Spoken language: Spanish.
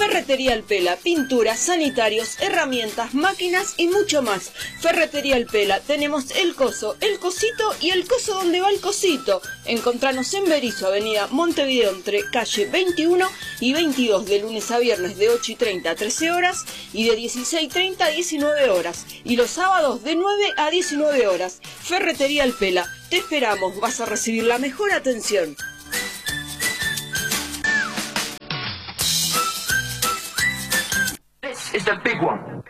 Ferretería El Pela, pinturas, sanitarios, herramientas, máquinas y mucho más. Ferretería El Pela, tenemos el coso, el cosito y el coso donde va el cosito. Encontranos en Berisso, avenida Montevideo, entre calle 21 y 22, de lunes a viernes de 8:30 a 13 horas y de 16:30 a 19 horas. Y los sábados de 9 a 19 horas. Ferretería El Pela, te esperamos, vas a recibir la mejor atención. This is the big one.